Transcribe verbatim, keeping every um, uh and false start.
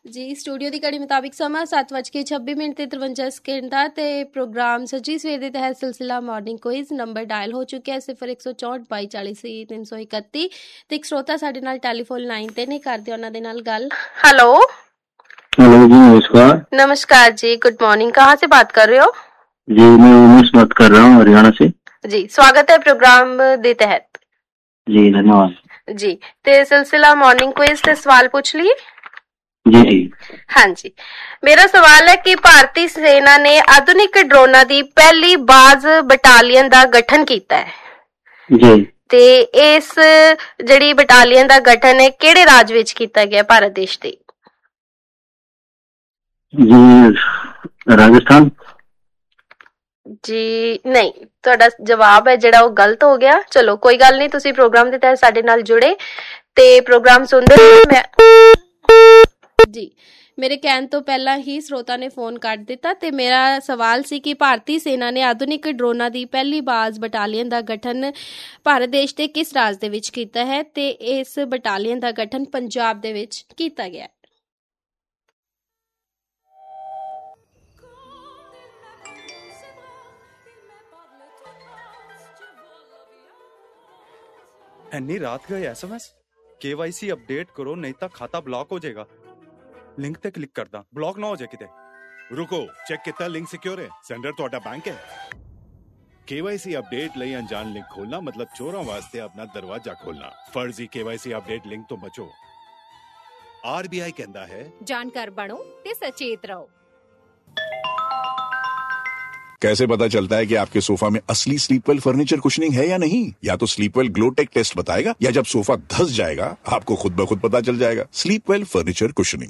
ਜੀ ਸਟੂਡੀਓ ਦੀ ਘੜੀ ਮੁਤਾਬਿਕ ਸਮਾਂ ਸੱਤ ਵੱਜ ਕੇ ਛੱਬੀ ਮਿੰਟ ਤੇ ਤਰਵੰਜਾ ਸਕਿੰਟ ਦਾ ਤੇ ਪ੍ਰੋਗਰਾਮ ਸੱਜੀ ਸਵੇਰ ਦੇ ਤਹਿਤ ਸਿਲਸਿਲਾ ਮਾਰਨਿੰਗ ਕੁਇਜ਼ ਨੰਬਰ ਡਾਇਲ ਹੋ ਚੁੱਕਿਆ ਸਿਫਰ ਇੱਕ ਸੌ ਚੌਂਹਠ ਬਾਈ ਚਾਲੀ ਸੀ ਤਿੰਨ ਸੌ ਇਕੱਤੀ ਤੇ ਇੱਕ ਸਰੋਤਾ ਸਾਡੇ ਨਾਲ ਟੈਲੀਫੋਨ ਲਾਈਨ ਤੇ ਨਹੀਂ ਕਰਦੇ ਉਹਨਾਂ ਦੇ ਨਾਲ ਗੱਲ। ਹੈਲੋ हेलो जी, नमस्कार। नमस्कार जी, गुड मॉर्निंग। कहाँ से बात कर रहे हो? जी मैं उमेश बात कर रहा हूँ हरियाणा से। जी स्वागत है प्रोग्राम दे तहत। जी धन्यवाद जी। ते सिलसिला मॉर्निंग क्विज ते सवाल पूछ लिए। जी जी हाँ जी, मेरा सवाल है कि भारतीय सेना ने आधुनिक ड्रोना दी पहली बाज बटालियन दा गठन कीता है जी ते इस जड़ी बटालियन दा गठन है केड़े राज विच कीता गया भारत देश दे? जी राजस्थान। जी नहीं, ਤੁਹਾਡਾ ਜਵਾਬ ਹੈ ਜਿਹੜਾ ਉਹ ਗਲਤ ਹੋ ਗਿਆ। ਚਲੋ ਕੋਈ ਗੱਲ ਨਹੀਂ, ਤੁਸੀਂ ਪ੍ਰੋਗਰਾਮ ਦੇ ਤਹਿਤ ਸਾਡੇ ਨਾਲ ਜੁੜੇ ਤੇ ਪ੍ਰੋਗਰਾਮ ਸੁਣਦੇ ਮੈਂ ਜੀ ਮੇਰੇ ਕਹਿਣ ਤੋਂ ਪਹਿਲਾਂ ਹੀ ਸਰੋਤਾ ਨੇ ਫੋਨ ਕੱਟ ਦਿੱਤਾ ਤੇ ਮੇਰਾ ਸਵਾਲ ਸੀ ਕਿ ਭਾਰਤੀ ਸੈਨਾ ਨੇ ਆਧੁਨਿਕ ਡਰੋਨਾਂ ਦੀ ਪਹਿਲੀ ਬਾਜ਼ ਬਟਾਲੀਅਨ ਦਾ ਗਠਨ ਭਾਰਤ ਦੇਸ਼ ਦੇ ਕਿਸ ਰਾਜ ਦੇ ਵਿੱਚ ਕੀਤਾ ਹੈ ਤੇ ਇਸ ਬਟਾਲੀਅਨ ਦਾ ਗਠਨ ਪੰਜਾਬ ਦੇ ਵਿੱਚ ਕੀਤਾ ਗਿਆ। ਐਨੀ ਰਾਤ ਗਏ ਐਸਐਮਐਸ ਕੇਵਾਈਸੀ ਅਪਡੇਟ ਕਰੋ ਨਹੀਂ ਤਾਂ ਖਾਤਾ ਬਲੌਕ ਹੋ ਜਾਏਗਾ। ਲਿੰਕ ਤੇ ਕਲਿੱਕ ਕਰਦਾ ਬਲੌਕ ਨਾ ਹੋ ਜਾਏ ਕਿਤੇ। ਰੁਕੋ, ਚੈੱਕ ਕੀਤਾ ਲਿੰਕ ਸਿਕਿਉਰ ਹੈ, ਸੈਂਡਰ ਤੁਹਾਡਾ ਬੈਂਕ ਹੈ। केवाईसी अपडेट ਲਈ ਅਣਜਾਣ ਲਿੰਕ ਖੋਲਣਾ ਮਤਲਬ ਚੋਰਾਂ ਵਾਸਤੇ ਆਪਣਾ ਦਰਵਾਜ਼ਾ ਖੋਲਣਾ। ਫਰਜ਼ੀ केवाईसी अपडेट ਲਿੰਕ ਤੋਂ ਬਚੋ। ਆਰਬੀਆਈ ਕਹਿੰਦਾ ਹੈ ਜਾਣਕਾਰ ਬਣੋ ਤੇ सचेत रहो। कैसे पता चलता है कि आपके सोफा में असली स्लीपवेल फर्नीचर कुशनिंग है या नहीं? या तो स्लीपवेल ग्लोटेक टेस्ट बताएगा या जब सोफा धस जाएगा आपको खुद ब खुद पता चल जाएगा। Sleepwell furniture cushioning.